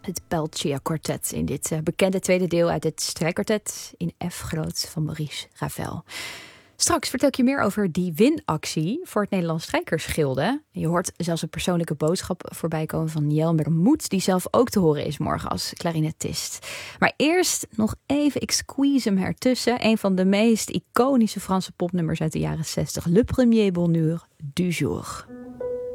Het Belcia Quartet in dit bekende tweede deel uit het strijkkwartet in F groot van Maurice Ravel. Straks vertel ik je meer over die winactie voor het Nederlands Strijkersgilde. Je hoort zelfs een persoonlijke boodschap voorbij komen van Jelmer Moed, die zelf ook te horen is morgen als clarinetist. Maar eerst nog even, ik squeeze hem ertussen. Een van de meest iconische Franse popnummers uit de jaren 60. Le premier bonheur du jour.